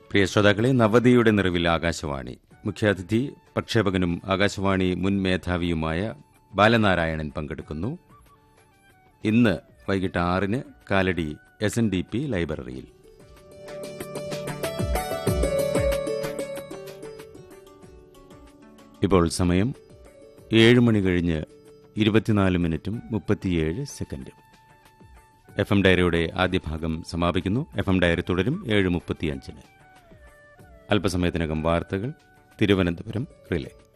പ്രിയ ശ്രോതാക്കളെ, നവതിയുടെ നിറവിൽ ആകാശവാണി. മുഖ്യാതിഥി പ്രക്ഷേപകനും ആകാശവാണി മുൻ മേധാവിയുമായ ബാലനാരായണൻ പങ്കെടുക്കുന്നു. ഇന്ന് വൈകിട്ട് 6-ന് കാലടി SNDP ലൈബ്രറിയിൽ. ഇപ്പോൾ സമയം 7 മണി കഴിഞ്ഞ് 24 മിനിറ്റും 37 സെക്കൻഡും. FM ഡയറിയുടെ ആദ്യ ഭാഗം സമാപിക്കുന്നു. FM ഡയറി തുടരും 7:35-ന്. അല്പസമയത്തിനകം വാർത്തകൾ തിരുവനന്തപുരം റിലേ.